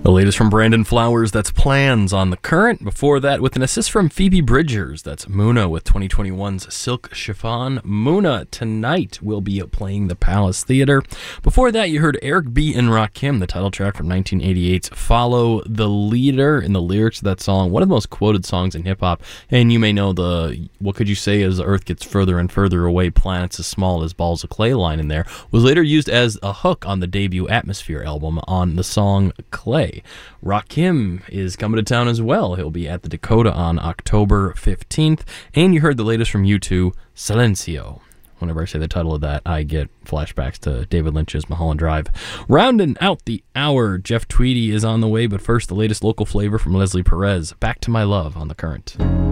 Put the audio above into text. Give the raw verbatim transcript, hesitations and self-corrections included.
The latest from Brandon Flowers, that's Plans on the Current. Before that, with an assist from Phoebe Bridgers, that's Muna with twenty twenty-one's Silk Chiffon. Muna tonight will be playing the Palace Theater. Before that, you heard Eric B. and Rakim, the title track from nineteen eighty-eight's Follow the Leader. In the lyrics of that song, one of the most quoted songs in hip-hop, and you may know the, what could you say as the Earth gets further and further away, planets as small as balls of clay line in there, was later used as a hook on the debut Atmosphere album on the song Clay. Rakim is coming to town as well. He'll be at the Dakota on October fifteenth. And you heard the latest from U two, Silencio. Whenever I say the title of that, I get flashbacks to David Lynch's Mulholland Drive. Rounding out the hour, Jeff Tweedy is on the way, but first the latest local flavor from Leslie Perez. Back to My Love on The Current.